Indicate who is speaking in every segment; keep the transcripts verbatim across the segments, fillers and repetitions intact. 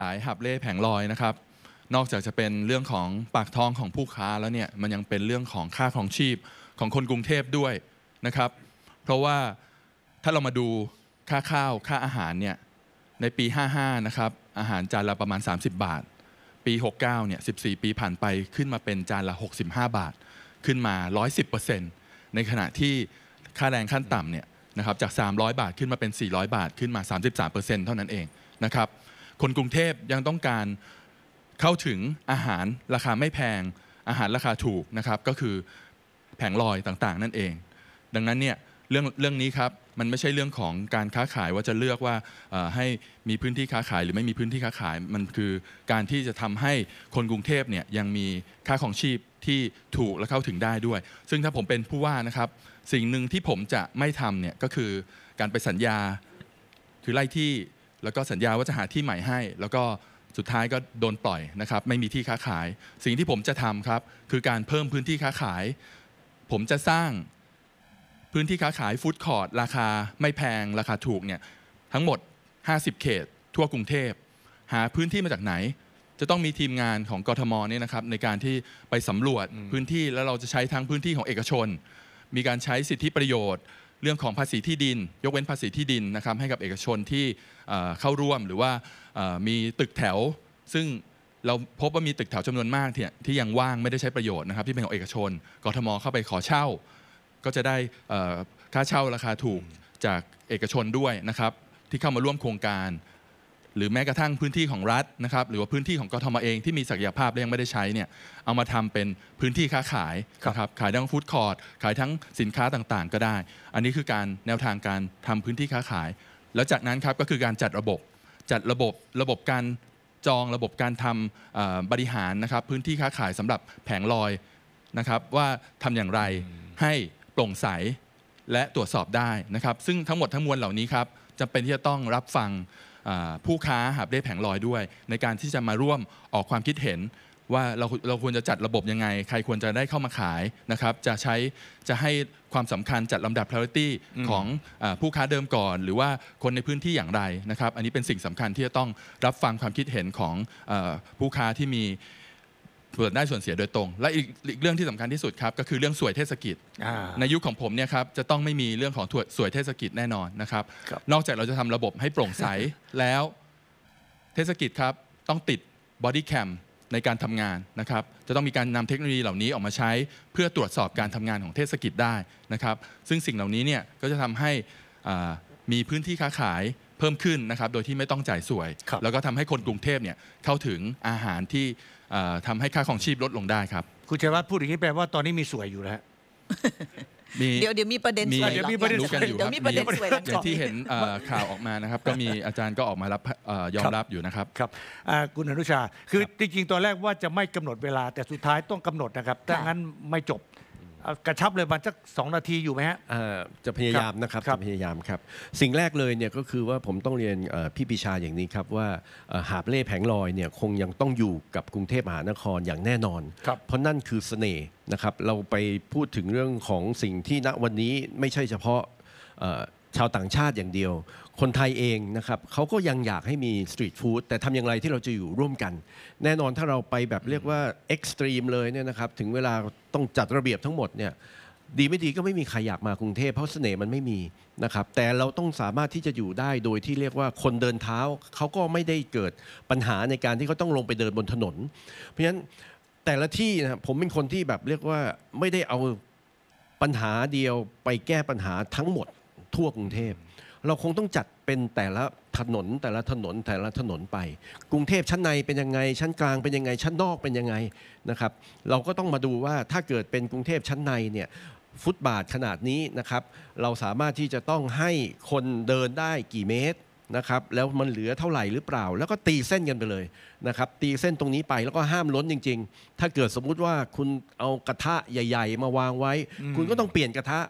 Speaker 1: ขายหับเล่แผงลอยนะครับนอกจากจะเป็นเรื่องของปากท้องของผู้ค้าแล้วเนี่ยมันยังเป็นเรื่องของค่าครองชีพของคนกรุงเทพด้วยนะครับเพราะว่าถ้าเรามาดูค่าข้าวค่าอาหารเนี่ยในปีห้าสิบห้านะครับอาหารจานละประมาณสามสิบบาทปีหกสิบเก้าเนี่ยสิบสี่ปีผ่านไปขึ้นมาเป็นจานละหกสิบห้าบาทขึ้นมา หนึ่งร้อยสิบเปอร์เซ็นต์ ในขณะที่ค่าแรงขั้นต่ำเนี่ยนะครับจากสามร้อยบาทขึ้นมาเป็นสี่ร้อยบาทขึ้นมา สามสิบสามเปอร์เซ็นต์ เท่านั้นเองนะครับคนกรุงเทพยังต้องการเข้าถึงอาหารราคาไม่แพงอาหารราคาถูกนะครับก็คือแผงลอยต่างๆนั่นเองดังนั้นเนี่ยเรื่องเรื่องนี้ครับมันไม่ใช่เรื่องของการค้าขายว่าจะเลือกว่าให้มีพื้นที่ค้าขายหรือไม่มีพื้นที่ค้าขายมันคือการที่จะทำให้คนกรุงเทพเนี่ยยังมีค่าครองชีพที่ถูกและเข้าถึงได้ด้วยซึ่งถ้าผมเป็นผู้ว่านะครับสิ่งหนึ่งที่ผมจะไม่ทำเนี่ยก็คือการไปสัญญาคือไล่ที่แล้วก็สัญญาว่าจะหาที่ใหม่ให้แล้วก็สุดท้ายก็โดนปล่อยนะครับไม่มีที่ค้าขายสิ่งที่ผมจะทำครับคือการเพิ่มพื้นที่ค้าขายผมจะสร้างพื้นที่ค้าขายฟู้ดคอร์ทราคาไม่แพงราคาถูกเนี่ยทั้งหมดห้าสิบเขตทั่วกรุงเทพหาพื้นที่มาจากไหนจะต้องมีทีมงานของกทมเนี่ยนะครับในการที่ไปสำรวจพื้นที่แล้วเราจะใช้ทั้งพื้นที่ของเอกชนมีการใช้สิทธิประโยชน์เรื่องของภาษีที่ดินยกเว้นภาษีที่ดินนะครับให้กับเอกชนที่เข้าร่วมหรือว่ามีตึกแถวซึ่งเราพบว่ามีตึกแถวจำนวนมากที่ยังว่างไม่ได้ใช้ประโยชน์นะครับที่เป็นของเอกชนกทมเข้าไปขอเช่าก็จะได้ค่าเช่าราคาถูกจากเอกชนด้วยนะครับที่เข้ามาร่วมโครงการหรือแม้กระทั่งพื้นที่ของรัฐนะครับหรือว่าพื้นที่ของกทมเองที่มีศักยภาพและยังไม่ได้ใช้เนี่ยเอามาทำเป็นพื้นที่ค้าขายนะครับขายทั้งฟู้ดคอร์ทขายทั้งสินค้าต่างๆก็ได้อันนี้คือการแนวทางการทำพื้นที่ค้าขายแล้วจากนั้นครับก็คือการจัดระบบจัดระบบระบบการจองระบบการทำบริหารนะครับพื้นที่ค้าขายสำหรับแผงลอยนะครับว่าทำอย่างไรให้โปร่งใสและตรวจสอบได้นะครับซึ่งทั้งหมดทั้งมวลเหล่านี้ครับจำเป็นที่จะต้องรับฟังผู้ค้าหับเล่แผงลอยด้วยในการที่จะมาร่วมออกความคิดเห็นว่าเราเราควรจะจัดระบบยังไงใครควรจะได้เข้ามาขายนะครับจะใช้จะให้ความสำคัญจัดลำดับ priority ของผู้ค้าเดิมก่อนหรือว่าคนในพื้นที่อย่างไรนะครับอันนี้เป็นสิ่งสำคัญที่จะต้องรับฟังความคิดเห็นของผู้ค้าที่มีส่วนได้ส่วนเสียโดยตรงและอีกเรื่องที่สำคัญที่สุดครับก็คือเรื่องสวยเทศกิจในยุคของผมเนี่ยครับจะต้องไม่มีเรื่องของสวยเทศกิจแน่นอนนะครับนอกจากเราจะทำระบบให้โปร่งใสแล้วเทศกิจครับต้องติดบอดี้แคมในการทำงานนะครับจะต้องมีการนำเทคโนโลยีเหล่านี้ออกมาใช้เพื่อตรวจสอบการทำงานของเทศกิจได้นะครับซึ่งสิ่งเหล่านี้เนี่ยก็จะทำให้มีพื้นที่ค้าขายเพิ่มขึ้นนะครับโดยที่ไม่ต้องจ่ายสวยแล้วก็ทำให้คนกรุงเทพเนี่ยเข้าถึงอาหารที่ทำให้ค่าครองชีพลดลงได้ครับ
Speaker 2: คุณชัยวัฒน์พูดอย่างนี้แปลว่าตอนนี้มีสวยอยู่แล้ว
Speaker 3: เดี๋ยวเดี๋ยวมีประเด็นสวย
Speaker 1: เดี๋ยวมีประเด็น
Speaker 3: สวยเดี๋ยวมีประเด็นสวย
Speaker 1: อย่างที่เห็นข่าวออกมานะครับก็มีอาจารย์ก็ออกมารับยอมรับอยู่นะครับ
Speaker 2: ครับคุณอนุชาคือจริงๆตอนแรกว่าจะไม่กำหนดเวลาแต่สุดท้ายต้องกำหนดนะครับถ้างั้นไม่จบกระชับเลยมันสักสองนาทีอยู่ไหมฮะ
Speaker 4: จะพยายามนะครับจะพยายามครับสิ่งแรกเลยเนี่ยก็คือว่าผมต้องเรียนพี่ปิชาอย่างนี้ครับว่าหาบเล่แผงลอยเนี่ยคงยังต้องอยู่กับกรุงเทพมหานครอย่างแน่นอนเพราะนั่นคือเสน่ห์นะครับเราไปพูดถึงเรื่องของสิ่งที่ณวันนี้ไม่ใช่เฉพาะชาวต่างชาติอย่างเดียวคนไทยเองนะครับเขาก็ยังอยากให้มีสตรีทฟู้ดแต่ทำอย่างไรที่เราจะอยู่ร่วมกันแน่นอนถ้าเราไปแบบเรียกว่าเอ็กซ์ตรีมเลยเนี่ยนะครับถึงเวลาต้องจัดระเบียบทั้งหมดเนี่ยดีไม่ดีก็ไม่มีใครอยากมากรุงเทพเพราะเสน่ห์มันไม่มีนะครับแต่เราต้องสามารถที่จะอยู่ได้โดยที่เรียกว่าคนเดินเท้าเขาก็ไม่ได้เกิดปัญหาในการที่เขาต้องลงไปเดินบนถนนเพราะฉะนั้นแต่ละที่นะผมเป็นคนที่แบบเรียกว่าไม่ได้เอาปัญหาเดียวไปแก้ปัญหาทั้งหมดทั่วกรุงเทพเราคงต้องจัดเป็นแต่ละถนนแต่ละถนนแต่ละถนนไปกรุงเทพชั้นในเป็นยังไงชั้นกลางเป็นยังไงชั้นนอกเป็นยังไงนะครับเราก็ต้องมาดูว่าถ้าเกิดเป็นกรุงเทพชั้นในเนี่ยฟุตบาทขนาดนี้นะครับเราสามารถที่จะต้องให้คนเดินได้กี่เมตรนะครับแล้วมันเหลือเท่าไหร่หรือเปล่าแล้วก็ตีเส้นกันไปเลยนะครับตีเส้นตรงนี้ไปแล้วก็ห้ามล้นจริงๆถ้าเกิดสมมุติว่าคุณเอากระทะใหญ่ๆมาวางไว้คุณก็ต้องเปลี่ยนกระทะ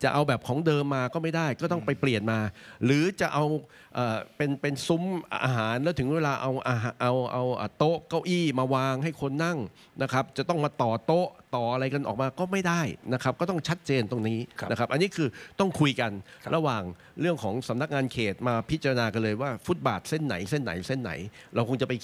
Speaker 4: จะเอาแบบของเดิมมาก็ไม่ได้ก็ต้องไปเปลี่ยนมา หรือจะเอาเอ่อเป็นเป็นซุ้มอาหารแล้วถึงเวลาเอาอาหารเอาเอาเอาโต๊ะเก้าอี้มาวางให้คนนั่งนะครับจะต้องมาต่อโต๊ะต่ออะไรกันออกมาก็ไม่ได้นะครับก็ต้องชัดเจนตรงนี้นะครับอันนี้คือต้องคุยกันระหว่างเรื่องของสำนักงานเขตมาพิจารณากันเลยว่าฟุตบาทเส้นไหนเส้นไหนเส้นไหนเราคงจะไป